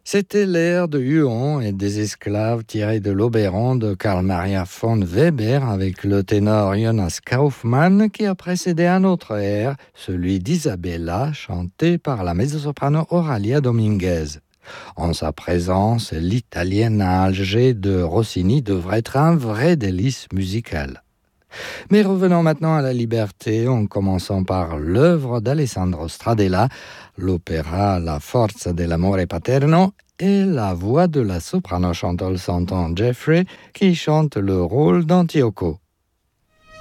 C'était l'air de Huon et des esclaves tiré de l'Oberon de Karl Maria von Weber avec le ténor Jonas Kaufmann qui a précédé un autre air, celui d'Isabella, chanté par la mezzo-soprano Oralia Dominguez. En sa présence, l'italienne Alger de Rossini devrait être un vrai délice musical. Mais revenons maintenant à la liberté en commençant par l'œuvre d'Alessandro Stradella, l'opéra La Forza dell'amore paterno et la voix de la soprano Chantal Santon Jeffrey qui chante le rôle d'Antioco.